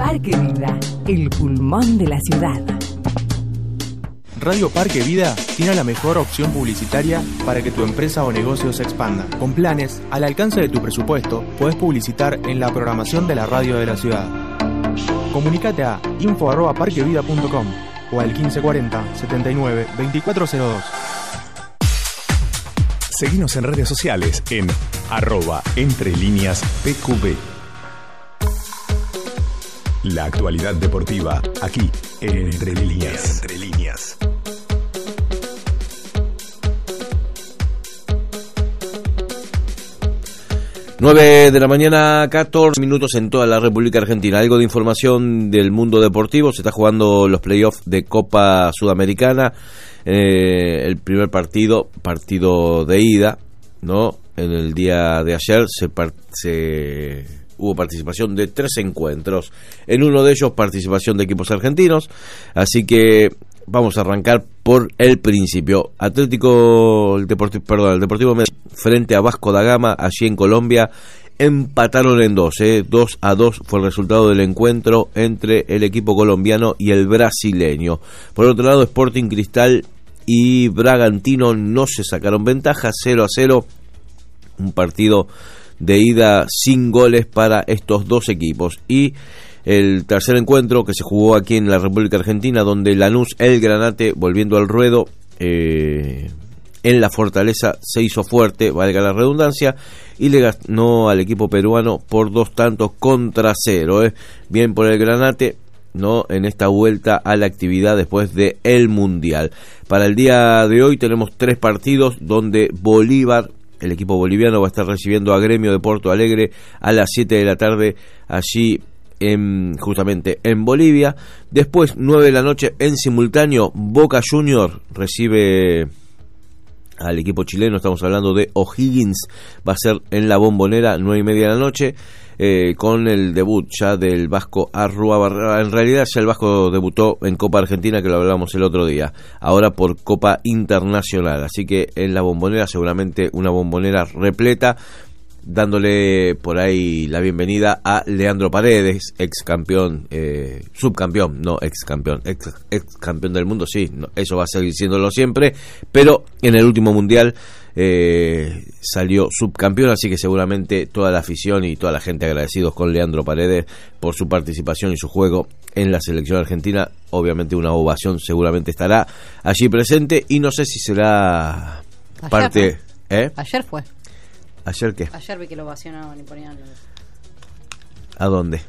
Parque Vida, el pulmón de la ciudad. Radio Parque Vida tiene la mejor opción publicitaria para que tu empresa o negocio se expanda. Con planes al alcance de tu presupuesto, podés publicitar en la programación de la radio de la ciudad. Comunicate a info@parquevida.com o al 1540 79 2402. Seguinos en redes sociales en @entrelineaspqb. La actualidad deportiva, aquí en Entre Líneas. Entre Líneas. Nueve de la mañana, 14 minutos en toda la República Argentina. Algo de información del mundo deportivo. Se está jugando los playoffs de Copa Sudamericana. El primer partido de ida, ¿no? En el día de ayer hubo participación de 3 encuentros. En uno de ellos participación de equipos argentinos. Así que vamos a arrancar por el principio. El Deportivo Medellín frente a Vasco da Gama, allí en Colombia, empataron en 2-2 fue el resultado del encuentro entre el equipo colombiano y el brasileño. Por otro lado, Sporting Cristal y Bragantino no se sacaron ventaja, 0-0, un partido de ida sin goles para estos dos equipos. Y el tercer encuentro que se jugó aquí en la República Argentina, donde Lanús, el Granate, volviendo al ruedo en la Fortaleza, se hizo fuerte, valga la redundancia, y le ganó al equipo peruano por 2-0. Bien por el Granate, ¿no? En esta vuelta a la actividad después de el Mundial. Para el día de hoy tenemos 3 partidos donde Bolívar, el equipo boliviano, va a estar recibiendo a Gremio de Porto Alegre a las 7 de la tarde, allí justamente en Bolivia. Después, 9 de la noche, en simultáneo, Boca Junior recibe al equipo chileno. Estamos hablando de O'Higgins. Va a ser en la Bombonera, 9:30 de la noche, con el debut ya del Vasco Arrua. En realidad ya el Vasco debutó en Copa Argentina, que lo hablamos el otro día, ahora por Copa Internacional. Así que en la Bombonera, seguramente una Bombonera repleta, dándole por ahí la bienvenida a Leandro Paredes, ex campeón, subcampeón, no ex campeón, ex campeón del mundo, sí, no, eso va a seguir siéndolo siempre, pero en el último mundial salió subcampeón, así que seguramente toda la afición y toda la gente agradecidos con Leandro Paredes por su participación y su juego en la selección argentina. Obviamente una ovación seguramente estará allí presente, y no sé si será ayer, parte... ¿no? Ayer fue. ¿Ayer qué? Ayer vi que lo ovacionaban y ponían... ¿A dónde?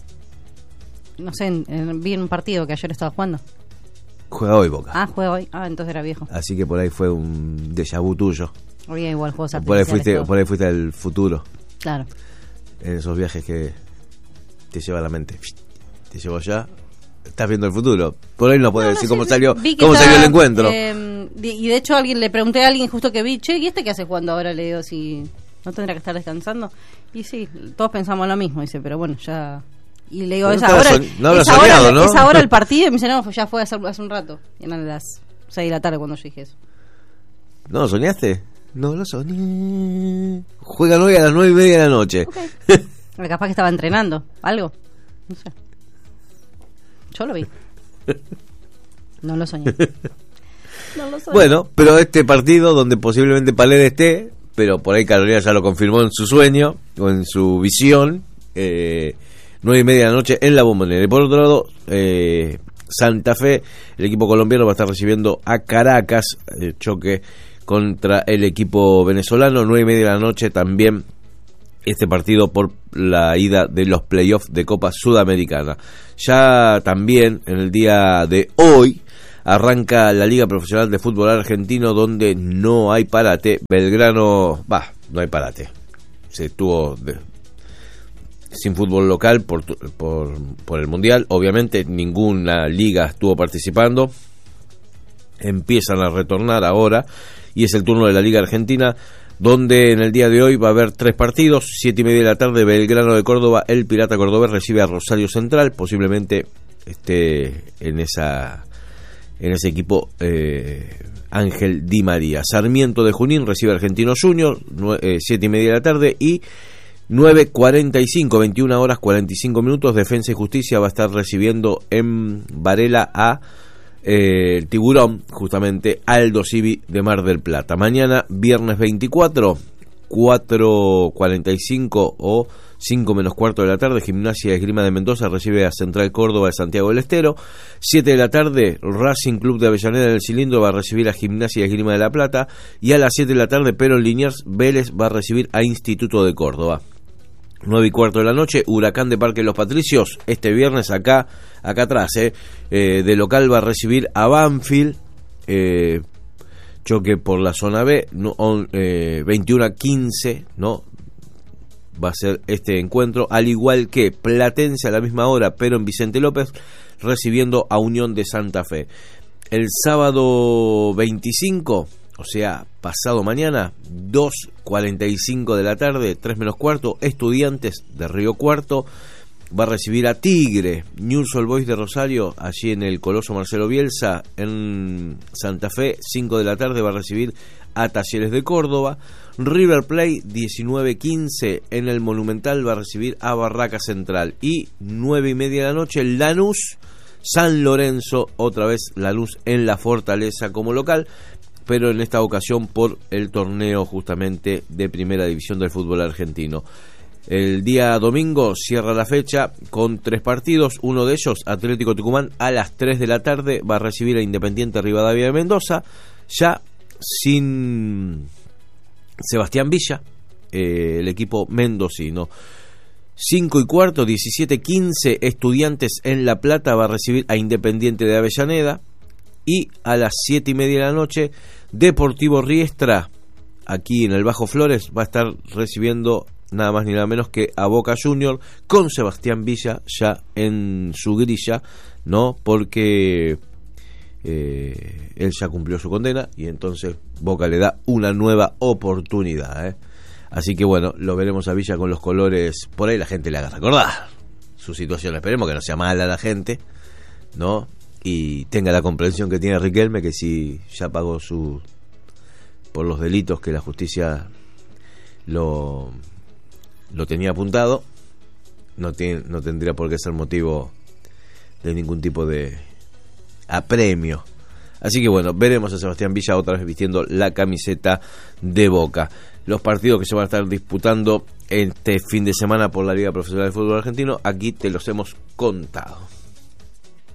No sé, vi en un partido que ayer estaba jugando. Juega hoy Boca. Ah, juega hoy. Ah, entonces era viejo. Así que por ahí fue un déjà vu tuyo. Había igual juegos por ahí artificiales. fuiste al futuro. Claro. En esos viajes que te lleva la mente. Te llevo allá. Estás viendo el futuro. Por ahí no puedes decir cómo salió el encuentro. Y de hecho le pregunté a alguien justo que vi, che, ¿y este qué hace jugando ahora? Le digo, si no tendrá que estar descansando. Y sí, todos pensamos lo mismo, dice, pero bueno, ya... Y le digo, no es ahora ¿no? es ahora el partido. Y me dice, no, ya fue hace un rato. Y eran las 6 de la tarde cuando yo dije eso. ¿No soñaste? No lo soñé. Juegan hoy a las 9:30 de la noche. Okay. Capaz que estaba entrenando, algo. No sé. Yo lo vi. No lo soñé. Bueno, pero este partido donde posiblemente Paredes esté, pero por ahí Carolina ya lo confirmó en su sueño o en su visión, 9:30 de la noche en la Bombonera. Y por otro lado, Santa Fe, el equipo colombiano, va a estar recibiendo a Caracas, choque contra el equipo venezolano, 9:30 de la noche también este partido por la ida de los playoffs de Copa Sudamericana. Ya también en el día de hoy arranca la Liga Profesional de Fútbol Argentino, donde no hay parate. Belgrano, no hay parate. Se estuvo sin fútbol local por el Mundial. Obviamente ninguna liga estuvo participando. Empiezan a retornar ahora y es el turno de la Liga Argentina, donde en el día de hoy va a haber 3 partidos. 7:30 de la tarde, Belgrano de Córdoba, el Pirata Cordobés recibe a Rosario Central. Posiblemente esté en ese equipo Ángel Di María. Sarmiento de Junín recibe a Argentinos Juniors, 7:30 de la tarde. Y 9:45, 21 horas 45 minutos, Defensa y Justicia va a estar recibiendo en Varela a el Tiburón, justamente Aldo Civi de Mar del Plata. Mañana, viernes 24, 4:45 o 5 menos cuarto de la tarde, Gimnasia y Esgrima de Mendoza recibe a Central Córdoba de Santiago del Estero. 7 de la tarde, Racing Club de Avellaneda en el Cilindro va a recibir a Gimnasia y Esgrima de La Plata. Y a las 7 de la tarde, Perón Liniers, Vélez va a recibir a Instituto de Córdoba. 9:15 de la noche, Huracán de Parque Los Patricios, este viernes acá atrás, de local va a recibir a Banfield, choque por la zona B, 21:15, ¿no? Va a ser este encuentro, al igual que Platense a la misma hora, pero en Vicente López, recibiendo a Unión de Santa Fe. El sábado 25, o sea, pasado mañana, 2:45 de la tarde, 3 menos cuarto, Estudiantes de Río Cuarto va a recibir a Tigre. Newell's Old Boys de Rosario, allí en el Coloso Marcelo Bielsa, en Santa Fe, 5 de la tarde va a recibir a Talleres de Córdoba. River Plate, 19:15 en el Monumental, va a recibir a Barraca Central. Y 9:30 de la noche, Lanús, San Lorenzo, otra vez Lanús en la Fortaleza como local, pero en esta ocasión por el torneo justamente de Primera División del fútbol argentino. El día domingo cierra la fecha con 3 partidos, uno de ellos, Atlético Tucumán, a las 3 de la tarde va a recibir a Independiente Rivadavia de Mendoza, ya sin Sebastián Villa, el equipo mendocino. 5:15, 17:15, Estudiantes en La Plata va a recibir a Independiente de Avellaneda. Y a las 7:30 de la noche, Deportivo Riestra, aquí en el Bajo Flores, va a estar recibiendo nada más ni nada menos que a Boca Junior, con Sebastián Villa ya en su grilla, ¿no? Porque él ya cumplió su condena y entonces Boca le da una nueva oportunidad, Así que bueno, lo veremos a Villa con los colores, por ahí la gente le haga recordar su situación. Esperemos que no sea mala la gente, ¿no? Y tenga la comprensión que tiene Riquelme, que si ya pagó por los delitos que la justicia lo tenía apuntado, no tendría por qué ser motivo de ningún tipo de apremio. Así que bueno, veremos a Sebastián Villa otra vez vistiendo la camiseta de Boca. Los partidos que se van a estar disputando este fin de semana por la Liga Profesional de Fútbol Argentino, aquí te los hemos contado.